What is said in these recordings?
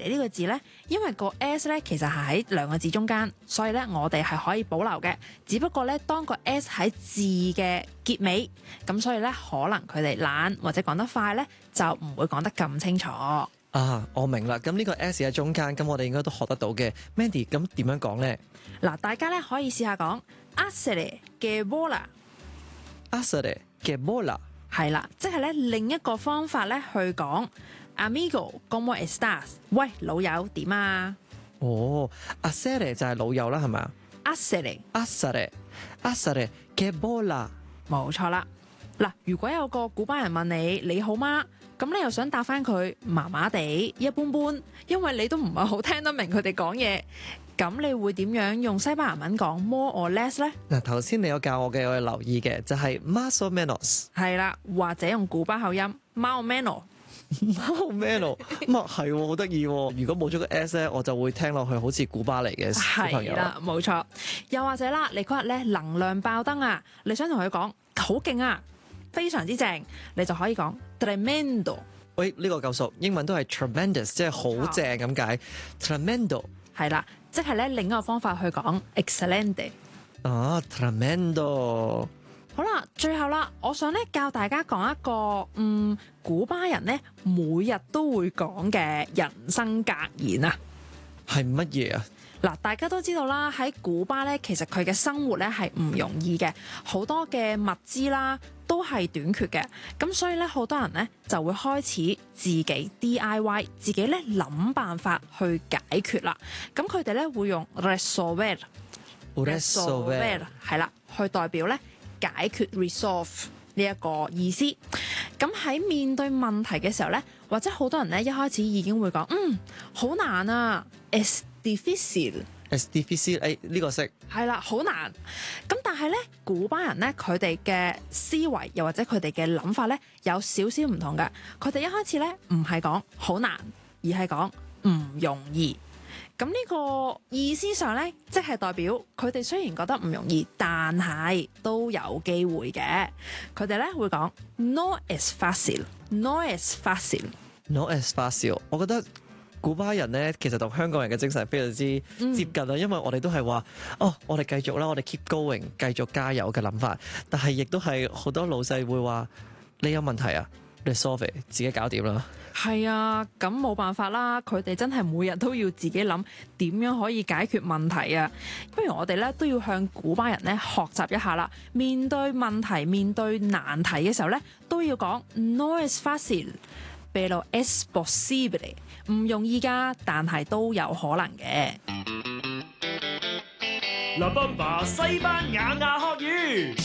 acere 呢個字咧，因為個 s 咧其實係喺兩個字中間，所以咧我哋係可以保留嘅。只不過咧當個 s 喺字嘅結尾，咁所以咧可能佢哋懶或者講得快咧，就唔會講得咁清楚。 啊，我明啦。咁呢個 S 喺中間，咁我哋應該都學得到嘅。Mandy，咁點樣講呢？ 嗱，大家咧可以試下講 acere che vola。acere che vola 係啦，即係咧另一個方法咧去講 amigo como estás？ 喂，老友點啊？ 哦 acere 就係老友啦，係咪啊 acere che vola 冇錯啦。嗱，如果有個古巴人問你好嗎？咁你又想答翻佢麻麻地一般般，因為你都唔係好聽得明佢哋講嘢，咁你會點樣用西班牙文講 more or less 呢？ 嗱，頭先你有教我嘅，我有留意嘅，就係 más o menos。 係啦，或者用古巴口音 más o menos。 貓 meno 咁啊，係好得意。如果冇咗個 S 咧，我就會聽落去好似古巴嚟嘅小朋友。 係啦，冇錯。又或者啦，你嗰日咧能量爆燈啊，你想同佢講好勁啊，非常之正，你就可以講 tremendo。 喂，呢個夠熟，英文都係 tremendous， 即係好正咁解。tremendo 係啦，即係咧另一個方法去講 excelente。 啊 tremendo。 好啦，最後啦，我想咧教大家講一個古巴人咧每日都會講嘅人生格言啊。 係乜嘢啊？ 嗱，大家都知道啦，喺古巴咧，其實佢嘅生活咧係唔容易嘅，好多嘅物資啦都係短缺嘅，咁所以咧好多人咧就會開始自己 DIY， 自己咧諗辦法去解決啦。咁佢哋咧會用 resolver 係啦，去代表咧解決 resolve 呢一個意思。咁喺面對問題嘅時候咧，或者好多人咧一開始已經會講好難啊 es difícil， 呢個識係啦，好難。咁但係咧，古巴人咧佢哋嘅思維又或者佢哋嘅諗法咧有少少唔同嘅。佢哋一開始咧唔係講好難，而係講唔容易。咁呢個意思上咧，即係代表佢哋雖然覺得唔容易，但係都有機會嘅。佢哋咧會講 no es fácil，no es fácil，no es fácil。我覺得古巴人咧，其實同香港人嘅精神非常之接近啊，因為我哋都係話我哋繼續啦，我哋 keep going， 繼續加油嘅諗法。但係亦都係好多老細會話你有問題啊，resolve 自己搞掂啦。 係啊，咁冇辦法啦，佢哋真係每日都要自己諗點樣可以解決問題啊。不如我哋咧都要向古巴人咧學習一下啦。面對問題、面對難題嘅時候咧，都要講 no es fácil，pero es posible。唔容易㗎，但係都有可能嘅。 La Bamba 西班牙牙學語，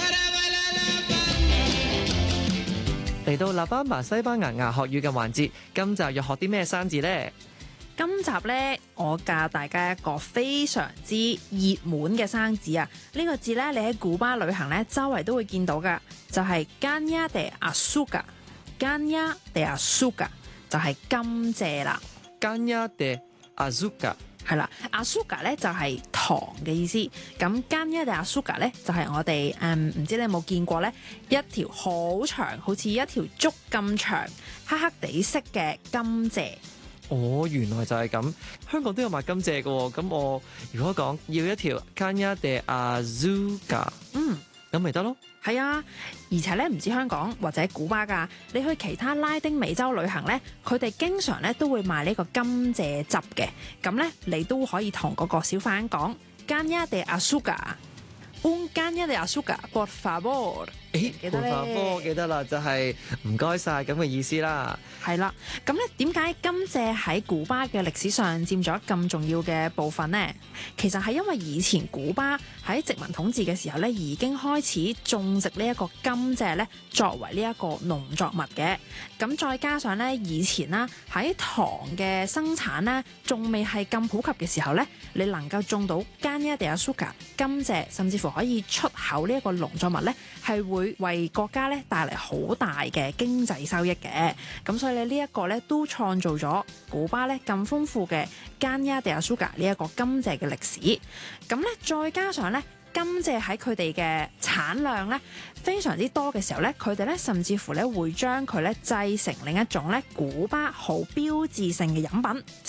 嚟到La Bamba西班牙牙學語嘅環節，今集要學啲咩生字呢？ 今集呢，我教大家一個非常之熱門嘅生字啊！呢個字呢，你喺古巴旅行呢，周圍都會見到㗎，就係 caña de azúcar。caña de azúcar 就係甘蔗啦。 caña de azúcar 係啦，azúcar 咧就係糖嘅意思。咁 caña de azúcar 咧就係我哋唔知你有冇見過咧，一條好長，好似一條竹咁長，黑黑地色嘅甘蔗。 哦，原來就係咁。香港都有賣甘蔗嘅喎。咁我如果講要一條 caña de azúcar，咁咪得咯。 係啊，而且咧唔止香港或者古巴㗎，你去其他拉丁美洲旅行咧，佢哋經常咧都會賣呢個甘蔗汁嘅。咁咧你都可以同嗰個小販講 caña de azúcar。un caña de azúcar por favor。記得咧， 我記得啦，就係唔該晒咁嘅意思啦。 係啦，咁咧點解甘蔗喺古巴嘅歷史上佔咗咁重要嘅部分呢？其實係因為以前古巴喺殖民統治嘅時候咧，已經開始種植呢一個甘蔗咧，作為呢一個農作物嘅。咁再加上咧，以前啦喺糖嘅生產咧，仲未係咁普及嘅時候咧，你能夠種到 caña de azúcar 甘蔗，甚至乎可以出口呢一個農作物咧，係會為國家咧帶嚟好大嘅經濟收益嘅。咁所以呢一個咧都創造咗古巴咧咁豐富嘅 caña de azúcar 呢一個甘蔗嘅歷史。咁咧再加上咧甘蔗喺佢哋嘅產量咧非常之多嘅時候咧，佢哋咧甚至乎咧會將佢咧製成另一種咧古巴好標誌性嘅飲品。